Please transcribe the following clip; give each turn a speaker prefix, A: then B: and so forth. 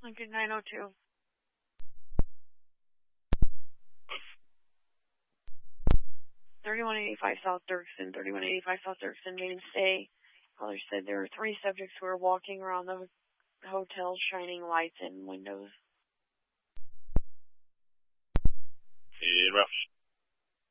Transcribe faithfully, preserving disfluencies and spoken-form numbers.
A: Lincoln nine oh two. thirty-one eighty-five South Dirksen, thirty-one eighty-five South Dirksen, mainstay. Caller said there were three subjects who were walking around the hotel shining lights in windows.
B: In Roughs.